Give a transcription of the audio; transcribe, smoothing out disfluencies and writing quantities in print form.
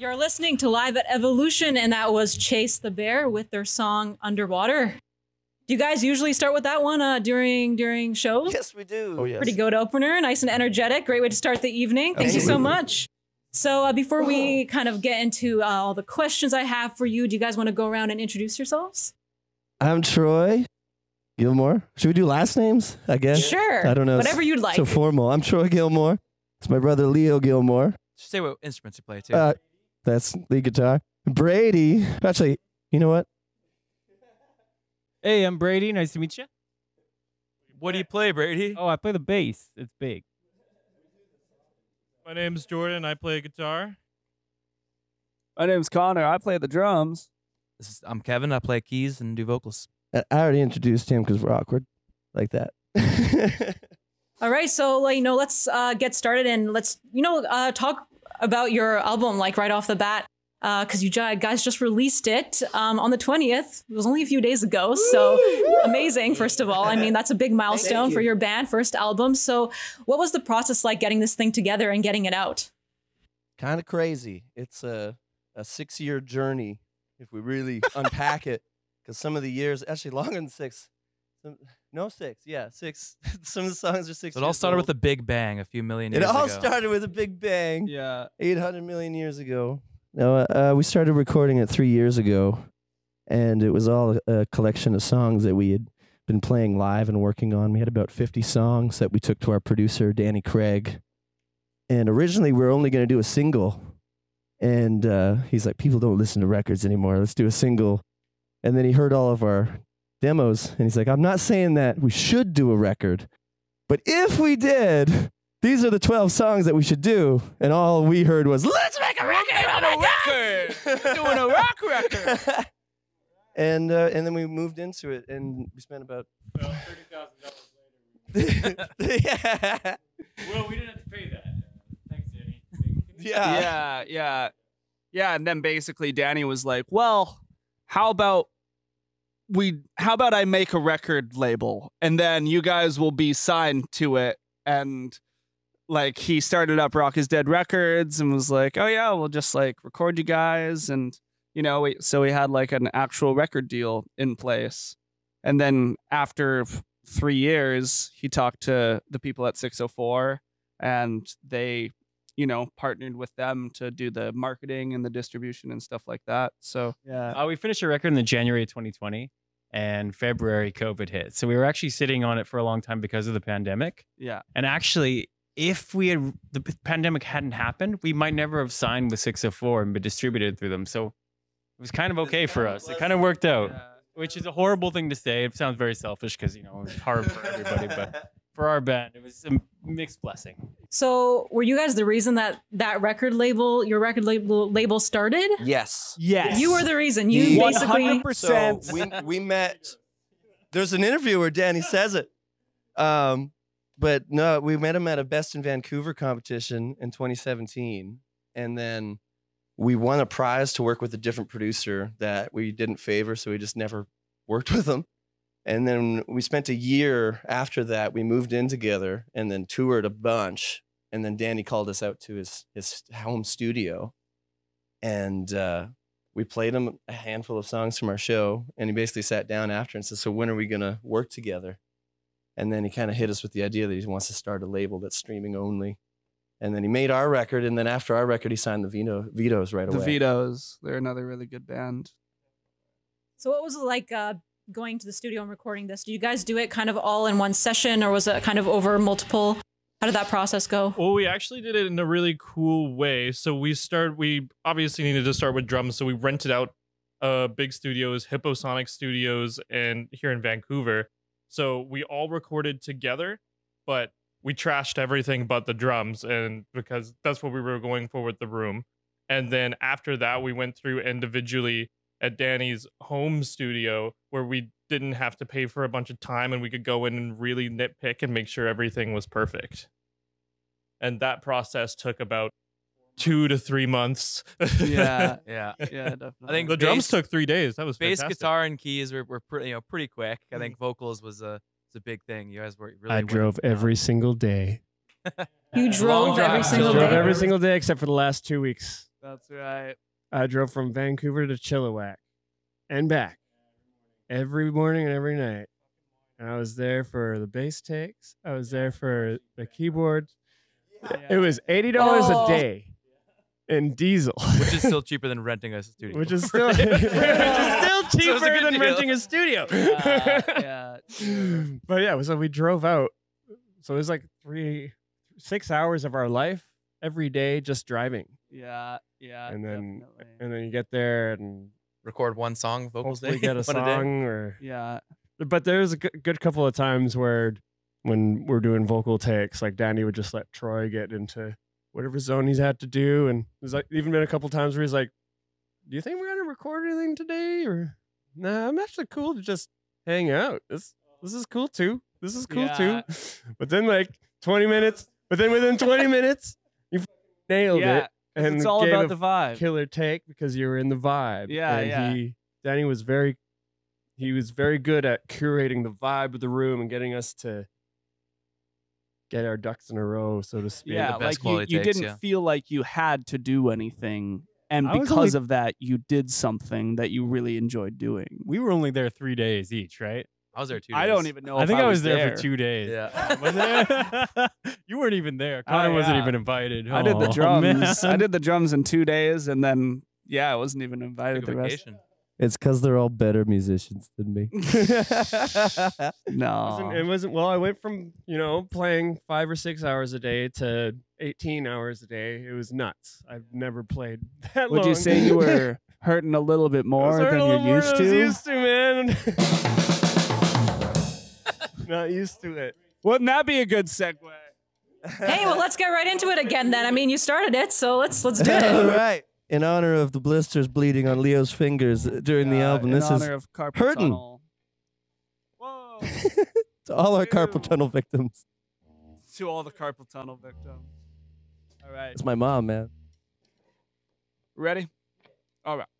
You're listening to Live at Evolution, and that was Chase the Bear with their song Underwater. Do you guys usually start with that one during shows? Yes, we do. Oh, yes. Pretty good opener, nice and energetic. Great way to start the evening. Thank you so much. So before we kind of get into all the questions I have for you, do you guys want to go around and introduce yourselves? I'm Troy Gilmore. Should we do last names, I guess? Sure. I don't know. Whatever you'd like. So formal. I'm Troy Gilmore. It's my brother Leo Gilmore. Say what instruments you play, too. That's lead guitar. Brady. Actually, you know what? Hey, I'm Brady. Nice to meet you. What do you play, Brady? Oh, I play the bass. It's big. My name's Jordan. I play guitar. My name's Connor. I play the drums. I'm Kevin. I play keys and do vocals. I already introduced him because we're awkward like that. All right, so let's get started and let's talk about your album right off the bat, because you guys just released it on the 20th. It was only a few days ago, so amazing. First of all, I mean that's a big milestone for your band, first album. So, what was the process like getting this thing together and getting it out? Kind of crazy. It's a 6-year journey if we really unpack it, because some of the years actually longer than 6. No, 6. Yeah, 6. Some of the songs are 6. So it all started with a big bang a few million years ago. It all started with a big bang. Yeah. 800 million years ago. No, we started recording it 3 years ago, and it was all a collection of songs that we had been playing live and working on. We had about 50 songs that we took to our producer, Danny Craig. And originally, we were only going to do a single. And he's like, people don't listen to records anymore. Let's do a single. And then he heard all of our demos, and he's like, I'm not saying that we should do a record, but if we did, these are the 12 songs that we should do. And all we heard was, let's make a record! Doing a rock record. And then we moved into it, and we spent about $30,000 later. yeah. Well, we didn't have to pay that. Thanks, Danny. Yeah. And then basically Danny was like, well, how about I make a record label and then you guys will be signed to it? And he started up Rock is Dead Records and was like, oh yeah, we'll just record you guys. And so we had an actual record deal in place. And then after 3 years, he talked to the people at 604 and they partnered with them to do the marketing and the distribution and stuff like that. So yeah, we finished a record in the January of 2020, and February COVID hit. So we were actually sitting on it for a long time because of the pandemic. Yeah, and actually, if the pandemic hadn't happened, we might never have signed with 604 and been distributed through them. So it was kind of okay for us. It kind of worked out, which is a horrible thing to say. It sounds very selfish because it's hard for everybody, but for our band, it was a mixed blessing. So were you guys the reason that your record label started? Yes. You were the reason. You basically 100%. So we met. There's an interview where Danny says it. But no, we met him at a Best in Vancouver competition in 2017. And then we won a prize to work with a different producer that we didn't favor, so we just never worked with him. And then we spent a year after that. We moved in together and then toured a bunch. And then Danny called us out to his home studio. And we played him a handful of songs from our show. And he basically sat down after and said, so when are we going to work together? And then he kind of hit us with the idea that he wants to start a label that's streaming only. And then he made our record. And then after our record, he signed the Vito's right away. The Vito's. They're another really good band. So what was it like going to the studio and recording this? Do you guys do it kind of all in one session, or was it kind of over multiple? How did that process go? Well, we actually did it in a really cool way. So we obviously needed to start with drums. So we rented out big studios, Hipposonic Studios, and here in Vancouver. So we all recorded together, but we trashed everything but the drums, and because that's what we were going for with the room. And then after that, we went through individually at Danny's home studio, where we didn't have to pay for a bunch of time and we could go in and really nitpick and make sure everything was perfect. And that process took about 2 to 3 months. Yeah. Yeah. Yeah, definitely. I think the drums took 3 days. That was bass, fantastic. guitar, and keys were pretty quick. I think vocals was a big thing. You guys were really. I drove every single day. You drove every single Drove day? every single day except for the last 2 weeks. That's right. I drove from Vancouver to Chilliwack and back every morning and every night. And I was there for the bass takes. I was there for the keyboards. It was $80 Oh. a day in diesel, Which is still cheaper than renting a studio. which is still cheaper good than deal. renting a studio. Yeah. But yeah, so we drove out. So it was like 6 hours of our life every day just driving. Yeah. And then definitely. and then you get there and Record one song, vocals hopefully day. get a one day. song or Yeah. but there was a good couple of times where when we're doing vocal takes, like Danny would just let Troy get into whatever zone he's had to do. And there's like even been a couple times where he's like, do you think we're gonna record anything today? Or nah, I'm actually cool to just hang out. This is cool too. This is cool Yeah. too. But then like 20 minutes, but then within 20 minutes, you nailed Yeah. it. And It's all gave about a the vibe. killer take because you were in the vibe. Yeah, and yeah. Danny was very good at curating the vibe of the room and getting us to get our ducks in a row, so to speak. Yeah, best like quality you takes, didn't yeah. feel like you had to do anything. And I was because only- of that, you did something that you really enjoyed doing. We were only there 3 days each, right? I was there 2 days. I don't even know. I if think I was there there for 2 days. Yeah. Was it? You weren't even there. Connor wasn't yeah. even invited. I did the Oh, drums. I man. did the drums in 2 days, and then I wasn't even invited Took the a rest. vacation. It's because they're all better musicians than me. No. It wasn't well. I went from playing 5 or 6 hours a day to 18 hours a day. It was nuts. I've never played that Would long. you say you were hurting a little bit I was more hurting than a little you're more used than I to? was used to, man. Not used to it. Wouldn't that be a good segue? Hey, well, let's get right into it again then. I mean, you started it, so let's do All it. right. In honor of the blisters bleeding on Leo's fingers during the album, in this is honor of carpal hurtin'. tunnel. Whoa! to all our carpal Ew. tunnel victims. To all the carpal tunnel victims. All right, It's my mom, man. ready? All right.